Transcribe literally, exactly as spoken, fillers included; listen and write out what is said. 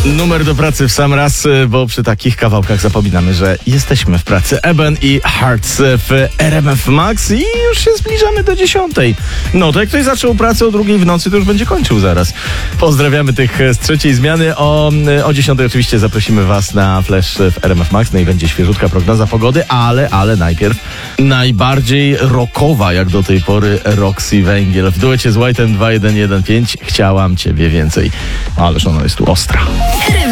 Numer do pracy w sam raz, bo przy takich kawałkach zapominamy, że jesteśmy w pracy. Eben i Hearts w R M F Max i już się zbliżamy do dziesiątej. No to jak ktoś zaczął pracę o drugiej w nocy, to już będzie kończył zaraz. Pozdrawiamy tych z trzeciej zmiany. O, o dziesiątej oczywiście zaprosimy was na flash w R M F Max. No i będzie świeżutka prognoza pogody, ale, ale najpierw najbardziej rockowa jak do tej pory Roxy Węgiel. W duecie z White'em dwa jeden jeden pięć. Chciałam ciebie więcej. Ależ ona jest tu ostra.